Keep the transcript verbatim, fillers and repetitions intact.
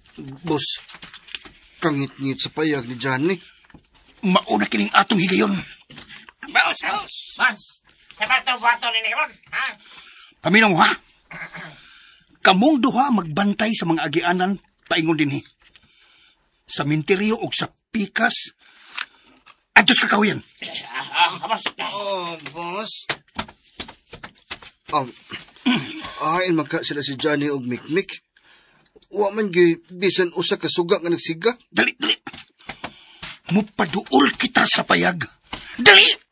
Boss, kangit-ngit sa payag ni Johnny. Mauna kining atong higayon. Boss, boss, boss. Sa bato-bato ni Nicole, ha? Paminaw ha? Kamong duha magbantay sa mga agianan paingon dinhi. Sa minteryo o sa pikas, adtos kakahuyan. Ah, ah, boss. Oh, boss. Um, ahain magka sila si Johnny og Mikmik. Wa man gi bisan usa ka suga nga nagsiga. Dali, dali. Mupaduol kita sa payag. Dali!